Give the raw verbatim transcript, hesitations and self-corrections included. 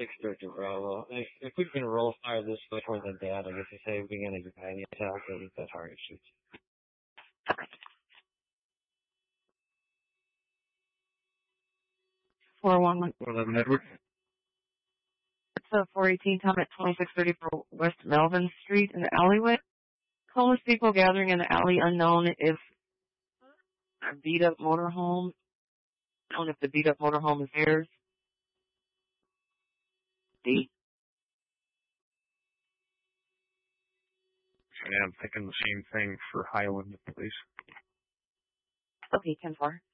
six thirty Bravo. If, if we can roll fire this way for the dad, I guess you say we're gonna get any attack with that target shoots. four one one. four eleven Edward. It's a four eighteen Tom at twenty-six thirty-four West Melvin Street in the alleyway. Homeless people gathering in the alley unknown if a beat up motorhome. Unknown if the beat up motorhome is theirs. D. Yeah, I'm thinking the same thing for Highland, please. Okay, ten four.